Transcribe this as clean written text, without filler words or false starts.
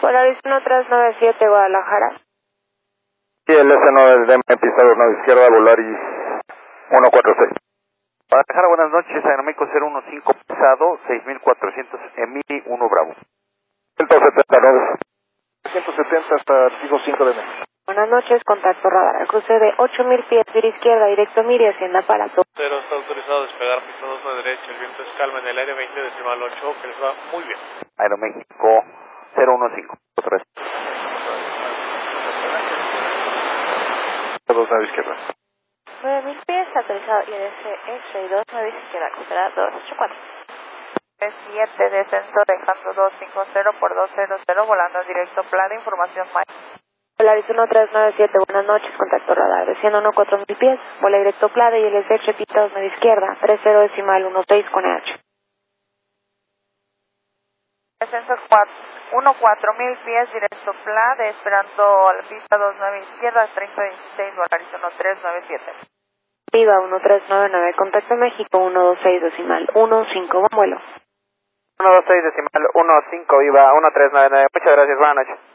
Polaris 1397 Guadalajara. Sí, el S9 de pisado 9 izquierda, Volaris 146. Guadalajara, buenas noches, Aeroméxico 015 pisado, 6400 Emily 1 Bravo. 179. 170 hasta Artigo 5 de México. Buenas noches, contacto radar. Cruce de 8000 pies, vir izquierda, directo Miri, hacienda aparato. Cero está autorizado a despegar, pista 2 a derecha, el viento es calma en el aire 20 decimal 8, que les va muy bien. Aeroméxico 015. Otra vez. 2 9 izquierda. 9000 pies, autorizado IDC X-Ray 2, 9 izquierda, cruzará 284. 7, descenso dejando 250 por 200, volando directo plano, información más. Polaris 1397, buenas noches, contacto radar. Desciendo 4000 pies, vuela directo Plade y el SX repita 2 9 izquierda, 30 decimal 16 con EH. Descenso 4000 pies, directo Plade, esperando a la pista 29 izquierda, 3016, Polaris 1397. Viva 1399, contacto México 126 decimal 15, buen vuelo. 126 decimal 15, Viva 1399. Muchas gracias, buenas noches.